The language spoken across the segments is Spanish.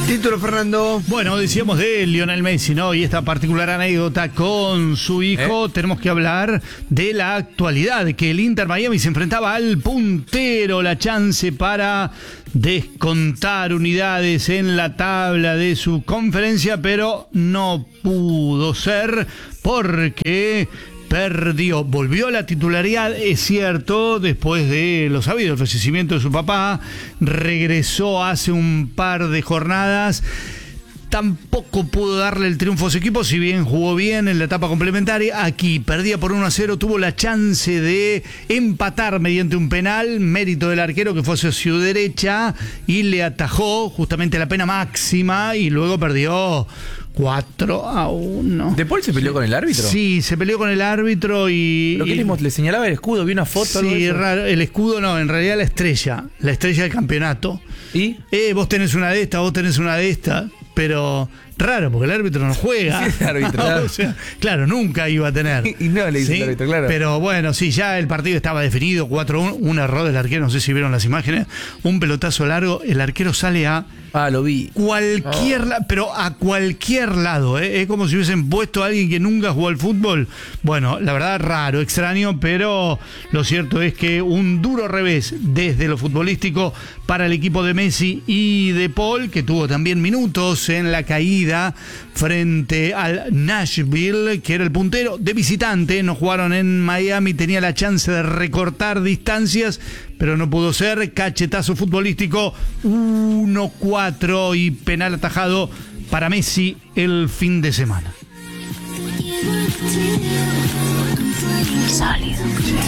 Título, Fernando. Bueno, decíamos de Lionel Messi, ¿no? Y esta particular anécdota con su hijo. Tenemos que hablar de la actualidad, que el Inter Miami se enfrentaba al puntero, la chance para descontar unidades en la tabla de su conferencia, pero no pudo ser porque perdió. Volvió a la titularidad, es cierto, después de lo sabido, el fallecimiento de su papá. Regresó hace un par de jornadas. Tampoco pudo darle el triunfo a su equipo, si bien jugó bien en la etapa complementaria. Aquí perdía por 1-0, tuvo la chance de empatar mediante un penal, mérito del arquero que fue hacia su derecha y le atajó justamente la pena máxima y luego perdió 4-1. ¿De Paul se peleó con el árbitro? Sí, se peleó con el árbitro y... ¿Lo que le señalaba el escudo? ¿Vi una foto? Sí, raro. El escudo no, en realidad la estrella del campeonato. ¿Y? Vos tenés una de estas, vos tenés una de estas, pero raro, porque el árbitro no juega. Sí, el árbitro, claro. O sea, claro, nunca iba a tener. Y no le dice el árbitro, claro. Pero bueno, sí, ya el partido estaba definido, 4-1, un error del arquero, no sé si vieron las imágenes, un pelotazo largo, el arquero sale a... lo vi. Pero a cualquier lado, ¿eh? Es como si hubiesen puesto a alguien que nunca jugó al fútbol. Bueno, la verdad, raro, extraño, pero lo cierto es que un duro revés desde lo futbolístico para el equipo de Messi y de Paul, que tuvo también minutos en la caída frente al Nashville, que era el puntero de visitante. No jugaron en Miami, tenía la chance de recortar distancias, pero no pudo ser. Cachetazo futbolístico, 1-4 y penal atajado para Messi el fin de semana. Sólido.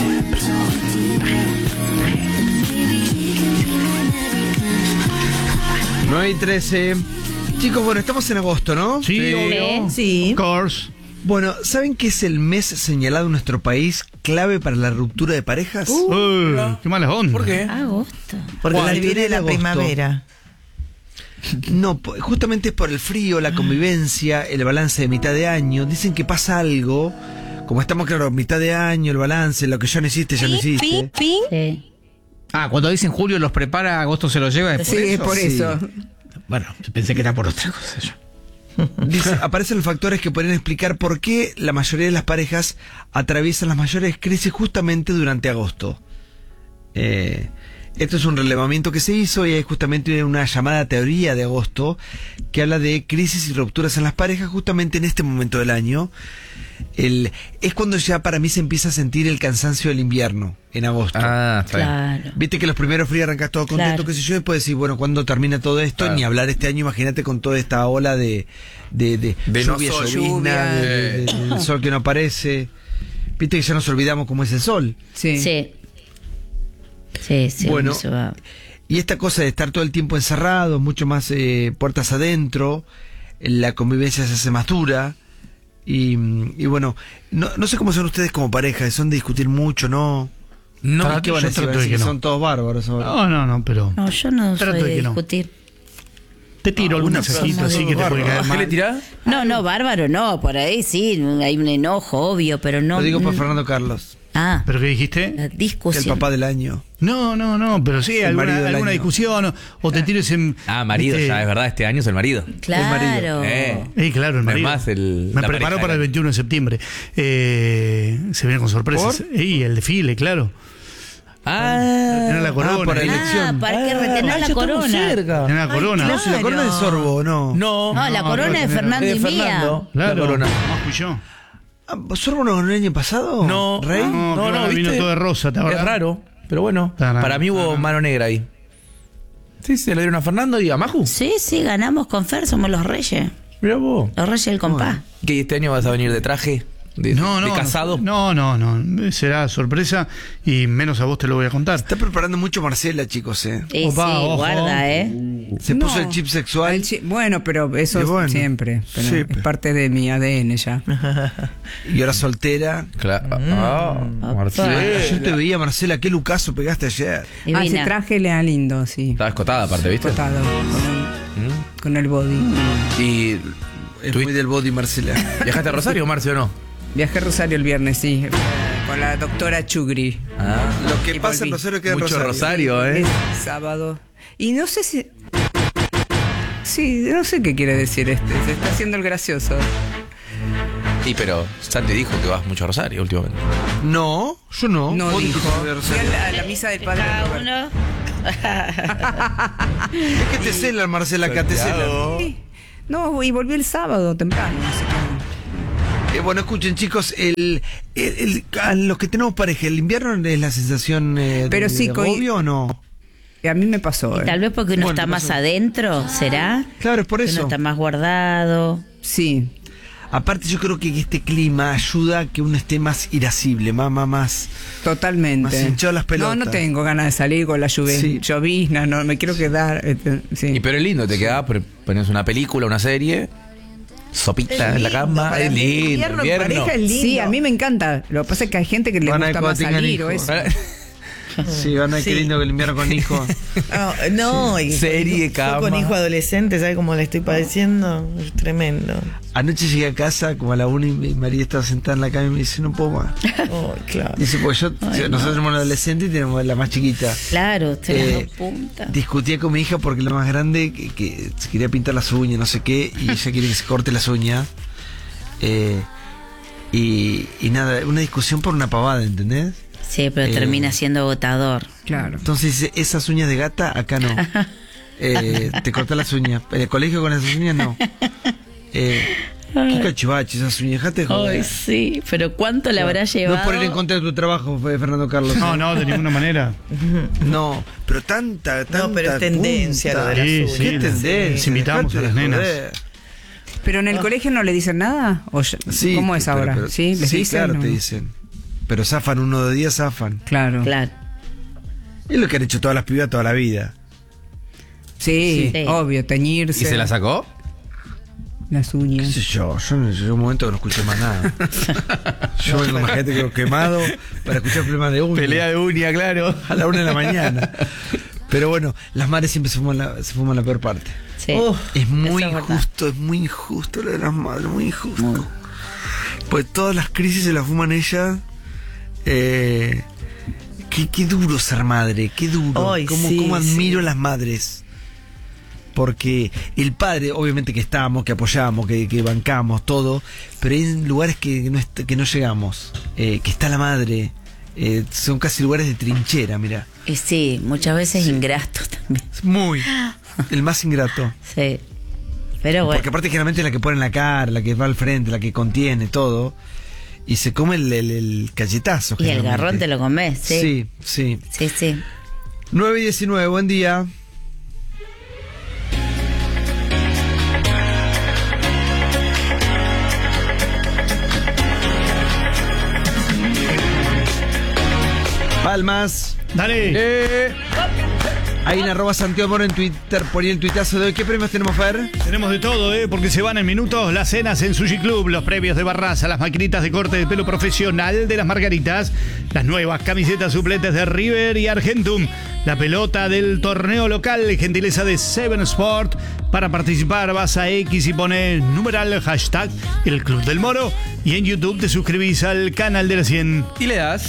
9:13. Chicos, bueno, estamos en agosto, ¿no? Sí, obvio. Sí. Of course. Bueno, ¿saben qué es el mes señalado en nuestro país clave para la ruptura de parejas? Qué malas ondas. ¿Por qué? Agosto. Porque Juan, la viene la agosto. primavera. No, justamente es por el frío, la convivencia, el balance de mitad de año. Dicen que pasa algo, como estamos, claro, mitad de año, el balance, lo que ya no existe, ya no existe. Sí. Cuando dicen julio los prepara, agosto se los lleva. Sí, es por eso. Bueno, pensé que era por otra cosa yo. Dice, aparecen los factores que pueden explicar por qué la mayoría de las parejas atraviesan las mayores crisis justamente durante agosto. Esto es un relevamiento que se hizo y hay justamente una llamada teoría de agosto que habla de crisis y rupturas en las parejas justamente en este momento del año. Es cuando ya para mí se empieza a sentir el cansancio del invierno, en agosto. Está bien. Claro. Viste que los primeros fríos arrancas todo contento, Claro. qué sé yo, después decís, bueno, ¿cuándo termina todo esto? Claro. Ni hablar este año, imagínate con toda esta ola de no lluvia, sol, llovizna, del sol que no aparece. Viste que ya nos olvidamos cómo es el sol. Sí. Sí. Bueno, eso va. y esta cosa de estar todo el tiempo encerrado, mucho más puertas adentro, la convivencia se hace más dura. Y bueno, no sé cómo son ustedes como pareja, son de discutir mucho, ¿no? No, ¿Qué van a decir? trato de que no. Son todos bárbaros ahora. No, pero No, yo no Trato soy de de que no. discutir. te tiro algún mensajito así que te puede caer ¿Qué mal. le tirás? No, bárbaro, no. Por ahí sí, hay un enojo, obvio, pero no. Lo digo por Fernando Carlos, ¿Pero qué dijiste? La el discusión. papá del año. No, pero sí, El marido del alguna año. discusión o te tires en... Marido, ¿viste? ya es verdad, este año es el marido. Claro. Claro, el marido. Es más, Me la preparó pareja para el era. 21 de septiembre. Se viene con sorpresas. Y el desfile, claro. Tener la corona. por la ¿eh? elección. Para que retener la corona. Tener la corona. No, si la corona es Sorbo, ¿no? No, No, la corona de Fernando y mía. Fernando. Claro, La corona. más fui yo. ¿Sorbo no ganó el año pasado? No, ¿Rey? No, vino ¿viste? todo de rosa, ¿te Es acordás? raro, pero bueno. Tarán, Para mí hubo tarán. mano negra ahí. Sí, se lo dieron a Fernando y a Maju. Sí, ganamos con Fer, somos los reyes. Mira vos. Los reyes del compás. ¿Que este año vas a venir de traje? ¿De casado? No, será sorpresa y menos a vos te lo voy a contar. Está preparando mucho Marcela, chicos, Sí, Opa, ojo. guarda, Se No. puso el chip sexual. Bueno, pero eso Y bueno, siempre. Pero siempre. es parte de mi ADN ya. Y ahora soltera. Claro. Ayer te veía, Marcela, qué lucaso pegaste ayer. Divina. Ese traje le da lindo, sí. Estaba escotada aparte, ¿viste? Cortado, con el body. ¿Y Es muy del body, Marcela. viajaste a Rosario, Marcio, o no? Viajé a Rosario el viernes, sí. Con la doctora Chugri. Lo que Y pasa en volví. Rosario queda en Mucho Rosario. Rosario, ¿eh? Sábado. Y no sé si Sí, no sé qué quiere decir se está haciendo el gracioso. Sí, pero Santi dijo que vas mucho a Rosario últimamente. No, yo no. No Vos dijo. dijiste de Fui Rosario. a la misa del padre Cada Roberto. uno. Es que te celan, Marcela, acá te celan. Sí. No, y volví el sábado temprano. Así que... Bueno, escuchen, chicos, a los que tenemos pareja, ¿el invierno es la sensación Pero sí, de agobio o no? A mí me pasó. Y tal vez porque uno Bueno, está ¿qué más pasó? adentro, ¿será? Claro, es por Que uno eso. está más guardado. Sí. Aparte, yo creo que este clima ayuda a que uno esté más irascible, más Totalmente. Más hinchado las pelotas. No tengo ganas de salir con la Sí. llovizna, no, me quiero quedar. Sí. Y pero es lindo, te quedás, pones una película, una serie, sopita en la cama, es lindo, Invierno en pareja es lindo. Sí, a mí me encanta. Lo que pasa es que hay gente que le Van a gusta cuando más tengan salir o hijos. eso. Sí, van a qué Sí. lindo que el invierno con hijos. No, y Serie, yo cama. con hijo adolescente, ¿sabes cómo le estoy padeciendo? Es tremendo. Anoche llegué a casa como a la 1 y María estaba sentada en la cama y me dice, no puedo más. Oh, claro. Dice, pues nosotros tenemos una adolescente y tenemos la más chiquita. Claro, usted las Eh, dos puntas. Discutía con mi hija porque la más grande que se quería pintar las uñas, no sé qué, y ella quiere que se corte las uñas. Y nada, una discusión por una pavada, ¿entendés? Sí, pero termina siendo agotador. Claro. Entonces dice, esas uñas de gata, acá no. Te cortas las uñas. En el colegio con esas uñas no. Qué cachivache esas uñas, dejate de Ay, joder. sí, pero ¿cuánto le habrá No llevado? es por ir en contra de tu trabajo, Fernando Carlos. No, de ninguna manera. No, pero tanta No, pero es tendencia punta. lo de las Sí, uñas. sí, ¿Qué tendencia? les invitamos Dejate a las de nenas. joder. ¿Pero en el colegio no le dicen nada? ¿O Sí, ¿Cómo es pero- ahora? pero- ¿Sí? ¿Les dicen? claro, o te no? dicen. Pero zafan uno de día, zafan. Claro. Claro. Es lo que han hecho todas las pibas toda la vida. Sí, Sí. obvio, ¿Y teñirse. se la sacó? Las ¿Qué uñas. sé yo? Yo en un momento que no escuché más nada. Yo vengo, imagínate que quemado para escuchar problemas de uña. de uña, claro. A la 1 de la mañana. Pero bueno, las madres siempre se fuman la peor parte. Sí. Es muy Eso es verdad. injusto, es muy injusto lo de las madres, muy injusto. Pues todas las crisis se las fuman ellas. Qué duro ser madre, qué duro. Ay, Cómo sí, admiro sí. a las madres. Porque el padre, obviamente que estamos, que apoyamos, que bancamos, todo, pero hay lugares que no llegamos, que está la madre, son casi lugares de trinchera, mira. Y sí, muchas veces ingrato también. Es muy, el más ingrato. Sí. Pero bueno. Porque aparte generalmente es la que pone en la cara, la que va al frente, la que contiene todo, y se come el cachetazo. Y el generalmente. garrón te lo comes, sí. Sí, sí. Sí, sí. 9:19, buen día. Palmas. Dale. Ahí en @Santiago Moro en Twitter, por ahí el tuitazo de hoy. ¿Qué premios tenemos, Fer? Tenemos de todo, porque se van en minutos las cenas en Sushi Club, los premios de Barraza, las maquinitas de corte de pelo profesional de las Margaritas, las nuevas camisetas suplentes de River y Argentum, la pelota del torneo local, gentileza de Seven Sport. Para participar vas a X y pones numeral hashtag el Club del Moro y en YouTube te suscribís al canal de la 100. Y le das